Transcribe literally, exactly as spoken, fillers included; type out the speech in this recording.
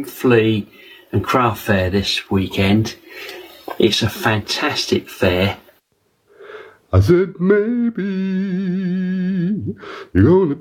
Flea and Craft Fair this weekend. It's a fantastic fair. I said maybe you're gonna